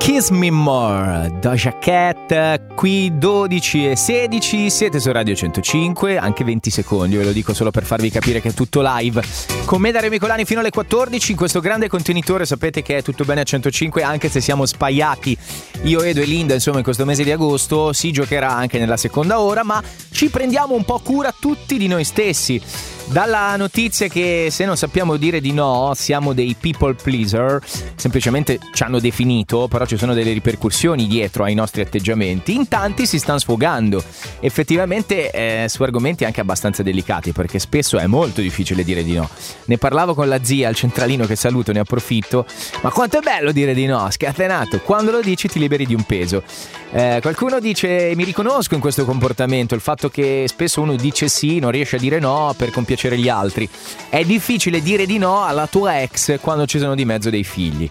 Kiss Me More, Doja Cat, qui 12:16, siete su Radio 105, anche 20 secondi, ve lo dico solo per farvi capire che è tutto live. Con me Dario Micolani fino alle 14, in questo grande contenitore sapete che è tutto bene a 105, anche se siamo spaiati, io, Edo e Linda, insomma in questo mese di agosto, si giocherà anche nella seconda ora, ma ci prendiamo un po' cura tutti di noi stessi. Dalla notizia che se non sappiamo dire di no siamo dei people pleaser, semplicemente ci hanno definito, però ci sono delle ripercussioni dietro ai nostri atteggiamenti, in tanti si stanno sfogando effettivamente su argomenti anche abbastanza delicati, perché spesso è molto difficile dire di no. Ne parlavo con la zia al centralino, che saluto, ne approfitto, ma quanto è bello dire di no, scatenato, quando lo dici ti liberi di un peso. Qualcuno dice: mi riconosco in questo comportamento, il fatto che spesso uno dice sì, non riesce a dire no per compiacere gli altri. È difficile dire di no alla tua ex quando ci sono di mezzo dei figli.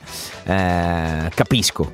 Capisco,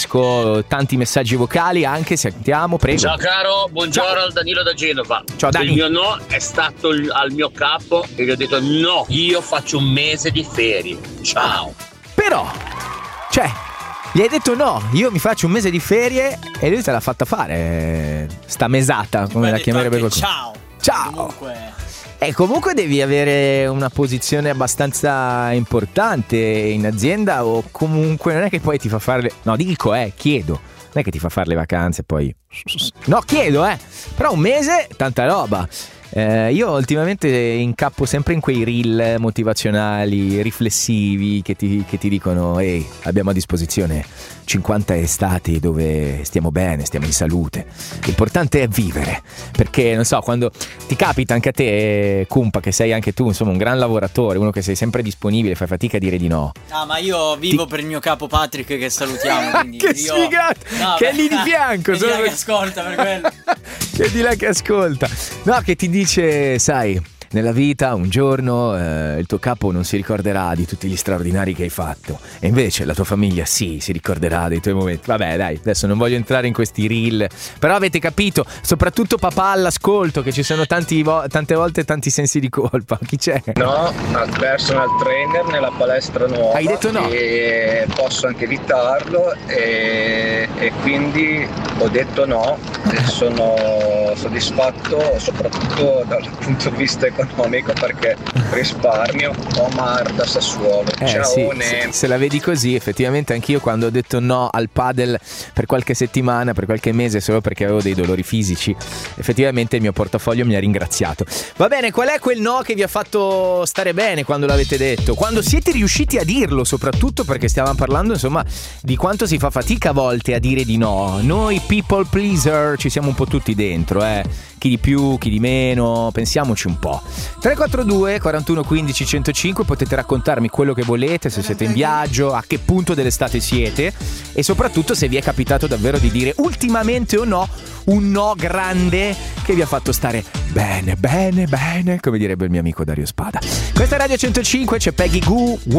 tanti messaggi vocali, anche sentiamo, prego. Ciao caro, buongiorno. Ciao. Al Danilo da Genova. Ciao Dani. Il mio no è stato al mio capo e gli ho detto no, io faccio un mese di ferie. Ciao. Però, cioè, gli hai detto no, io mi faccio un mese di ferie e lui te l'ha fatta fare sta mesata, come la chiamerebbe qualcuno. Ciao. Comunque devi avere una posizione abbastanza importante in azienda, o comunque non è che poi ti fa fare chiedo, non è che ti fa fare le vacanze poi. No, chiedo, però un mese, tanta roba. Io ultimamente incappo sempre in quei reel motivazionali, riflessivi che ti dicono: ehi, abbiamo a disposizione 50 estati dove stiamo bene, stiamo in salute, l'importante è vivere. Perché non so, quando ti capita anche a te, Cumpa, che sei anche tu insomma un gran lavoratore, uno che sei sempre disponibile, fai fatica a dire di no. Ah, ma io vivo per il mio capo Patrick, che salutiamo, quindi che sfigato, no, che è lì di fianco, che è di là che ascolta, per quello. Che è di là che ascolta, no, che ti dice: sai, nella vita un giorno il tuo capo non si ricorderà di tutti gli straordinari che hai fatto, e invece la tua famiglia sì, si ricorderà dei tuoi momenti. Vabbè, dai, adesso non voglio entrare in questi reel, però avete capito, soprattutto papà all'ascolto, che ci sono tante volte tanti sensi di colpa. Chi c'è? No, al personal trainer nella palestra nuova. Hai detto no? E posso anche evitarlo, e quindi ho detto no, e sono soddisfatto soprattutto dal punto di vista economico, perché risparmio. Omar da Sassuolo. Ciao. Sì, se la vedi così, effettivamente anch'io quando ho detto no al padel per qualche settimana, per qualche mese, solo perché avevo dei dolori fisici, effettivamente il mio portafoglio mi ha ringraziato. Va bene, qual è quel no che vi ha fatto stare bene quando l'avete detto? Quando siete riusciti a dirlo, soprattutto, perché stiamo parlando insomma di quanto si fa fatica a volte a dire di no. Noi people pleaser ci siamo un po' tutti dentro, chi di più, chi di meno, pensiamoci un po'. 342 41 15 105, potete raccontarmi quello che volete, se siete in viaggio, a che punto dell'estate siete, e soprattutto se vi è capitato davvero di dire ultimamente o no un no grande che vi ha fatto stare bene, come direbbe il mio amico Dario Spada. Questa è Radio 105, c'è Peggy Goo.